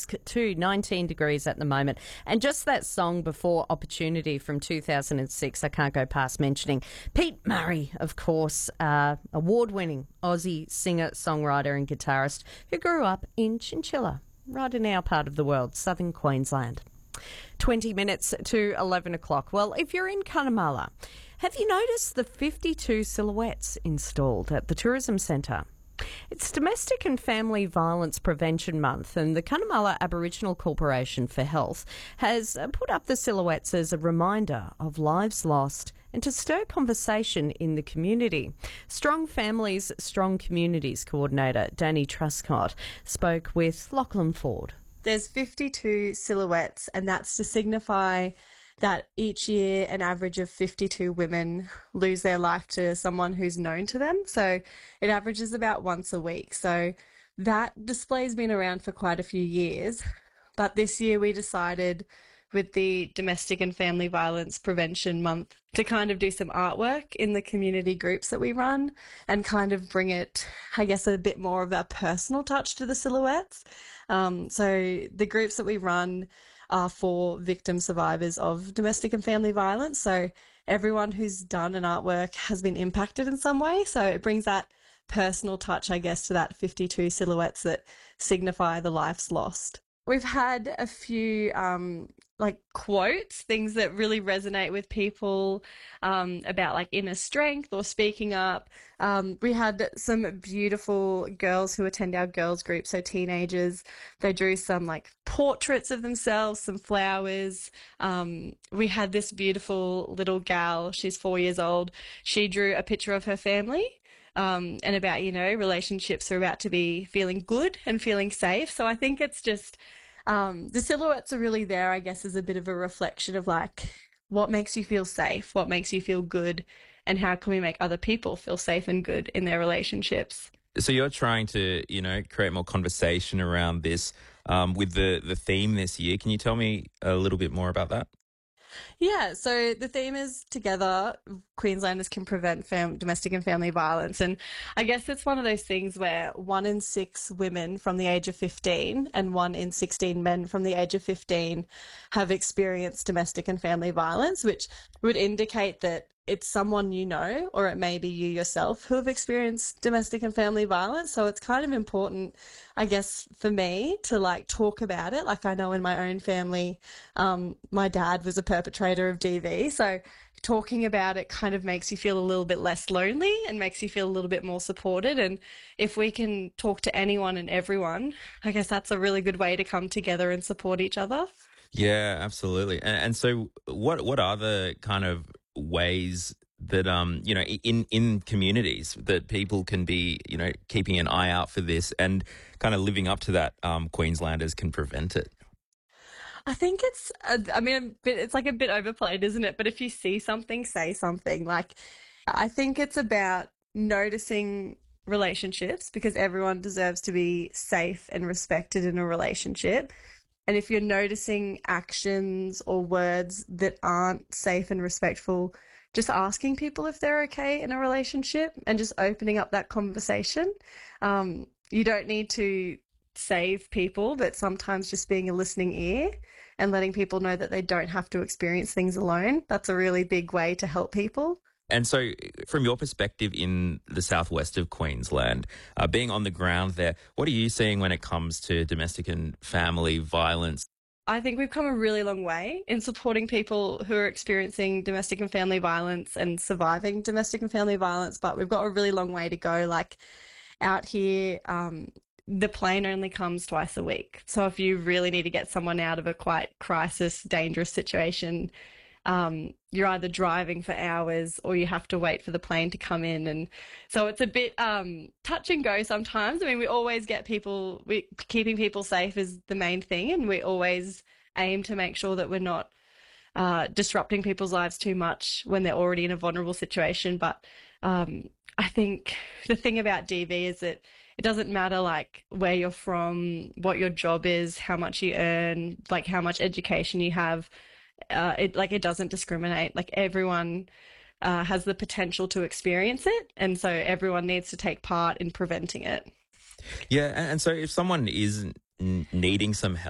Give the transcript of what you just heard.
brisk too, 19 degrees at the moment. And just that song before Opportunity from 2006, I can't go past mentioning Pete Murray, of course, award-winning Aussie singer, songwriter and guitarist who grew up in Chinchilla, right in our part of the world, southern Queensland. 20 minutes to 11 o'clock. Well, if you're in Cunnamulla, have you noticed the 52 silhouettes installed at the Tourism Centre? It's Domestic and Family Violence Prevention Month, and the Cunnamulla Aboriginal Corporation for Health has put up the silhouettes as a reminder of lives lost and to stir conversation in the community. Strong Families, Strong Communities Coordinator Danny Truscott spoke with Lachlan Ford. There's 52 silhouettes, and that's to signify that each year an average of 52 women lose their life to someone who's known to them. So it averages about once a week. So that display's been around for quite a few years. But this year we decided with the Domestic and Family Violence Prevention Month to kind of do some artwork in the community groups that we run and kind of bring it, I guess, a bit more of a personal touch to the silhouettes. So the groups that we run are for victim survivors of domestic and family violence. So everyone who's done an artwork has been impacted in some way. So it brings that personal touch, I guess, to that 52 silhouettes that signify the lives lost. We've had a few quotes, things that really resonate with people about like inner strength or speaking up. We had some beautiful girls who attend our girls group, so teenagers. They drew some like portraits of themselves, some flowers. We had this beautiful little gal, she's 4 years old. She drew a picture of her family. And about, relationships are about to be feeling good and feeling safe. So I think it's just, the silhouettes are really there, I guess, as a bit of a reflection of like, what makes you feel safe, what makes you feel good, and how can we make other people feel safe and good in their relationships. So you're trying to, create more conversation around this with the theme this year. Can you tell me a little bit more about that? Yeah, so the theme is together, Queenslanders can prevent domestic and family violence. And I guess it's one of those things where 1 in 6 women from the age of 15 and 1 in 16 men from the age of 15 have experienced domestic and family violence, which would indicate that it's someone you know, or it may be you yourself who have experienced domestic and family violence. So it's kind of important, I guess, for me to like talk about it. Like I know in my own family, my dad was a perpetrator of DV. So talking about it kind of makes you feel a little bit less lonely and makes you feel a little bit more supported. And if we can talk to anyone and everyone, I guess that's a really good way to come together and support each other. Yeah, absolutely. And so what are the kind of ways that, in communities that people can be, keeping an eye out for this and kind of living up to that, Queenslanders can prevent it? I think it's, it's like a bit overplayed, isn't it? But if you see something, say something. Like, I think it's about noticing relationships because everyone deserves to be safe and respected in a relationship. And if you're noticing actions or words that aren't safe and respectful, just asking people if they're okay in a relationship and just opening up that conversation. You don't need to save people, but sometimes just being a listening ear and letting people know that they don't have to experience things alone. That's a really big way to help people. And so from your perspective in the southwest of Queensland, being on the ground there, what are you seeing when it comes to domestic and family violence? I think we've come a really long way in supporting people who are experiencing domestic and family violence and surviving domestic and family violence, but we've got a really long way to go. Like out here, the plane only comes twice a week. So if you really need to get someone out of a quite crisis, dangerous situation, you're either driving for hours or you have to wait for the plane to come in. And so it's a bit touch and go sometimes. I mean, we always get keeping people safe is the main thing, and we always aim to make sure that we're not disrupting people's lives too much when they're already in a vulnerable situation. But I think the thing about DV is that it doesn't matter like where you're from, what your job is, how much you earn, like how much education you have. It doesn't discriminate. Like everyone has the potential to experience it, and so everyone needs to take part in preventing it. Yeah, and so if someone is needing some help,